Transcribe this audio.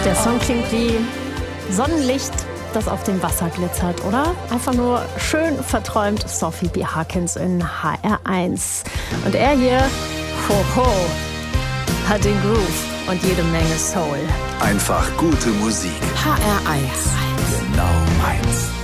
Der Song klingt wie Sonnenlicht, das auf dem Wasser glitzert, oder? Einfach nur schön verträumt. Sophie B. Harkins in HR1. Und er hier, ho, hat den Groove und jede Menge Soul. Einfach gute Musik. HR1. Genau meins.